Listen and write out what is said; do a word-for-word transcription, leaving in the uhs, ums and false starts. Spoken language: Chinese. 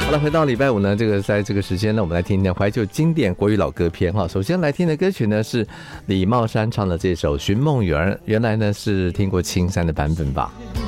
好了，回到礼拜五呢，这个在这个时间呢，我们来听听怀旧经典国语老歌篇哈。首先来听的歌曲呢是李茂山唱的这首《寻梦园》，原来呢是听过青山的版本吧。